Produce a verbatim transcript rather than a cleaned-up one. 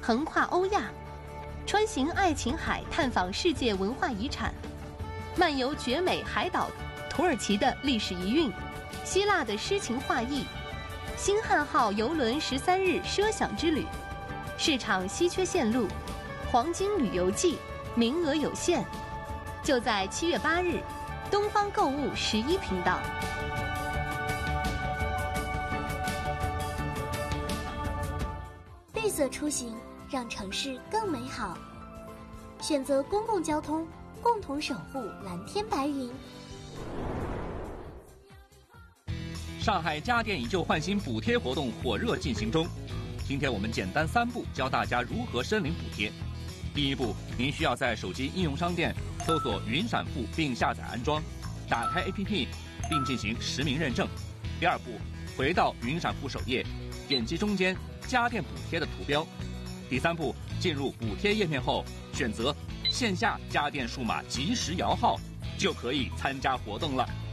横跨欧亚，穿行爱琴海，探访世界文化遗产，漫游绝美海岛土耳其的历史遗韵，希腊的诗情画意，星汉号邮轮十三日奢享之旅，市场稀缺线路，黄金旅游季，名额有限，就在七月八日，东方购物十一频道。 绿色出行，让城市更美好。选择公共交通，共同守护蓝天白云。 上海家电以旧换新补贴活动火热进行中，今天我们简单三步教大家如何申领补贴。第一步，您需要在手机应用商店搜索云闪付并下载安装，打开 A P P 并进行实名认证。第二步，回到云闪付首页，点击中间家电补贴的图标。第三步，进入补贴页面后，选择线下家电数码即时摇号，就可以参加活动了。